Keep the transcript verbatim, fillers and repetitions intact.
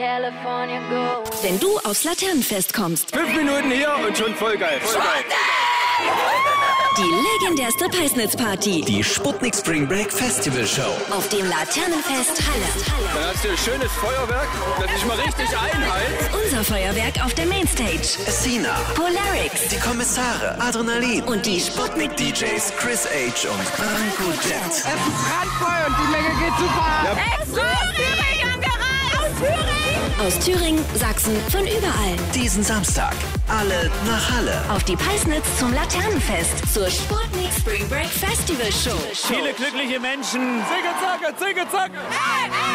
California gold. Wenn du aufs Laternenfest kommst. Fünf Minuten hier und schon voll geil. Voll geil. Die legendärste Peisnitz-Party. Die Sputnik Spring Break Festival Show. Auf dem Laternenfest Halle. Dann hast du ein schönes Feuerwerk, das sich mal richtig einheizt. Unser Feuerwerk auf der Mainstage. Sina. Polarix. Die Kommissare. Adrenalin. Und die Sputnik D Js Chris H. und Branko Jet. Es ist randvoll und die Menge geht super. Ja. Extra aus Thüringen am Gerät. Aus Thüringen. aus Thüringen, Sachsen, von überall. Diesen Samstag. Alle nach Halle. Auf die Peisnitz zum Laternenfest. Zur Sputnik Spring Break Festival Show. Viele glückliche Menschen. Zicke, zacke, zicke, zacke. Hey, hey.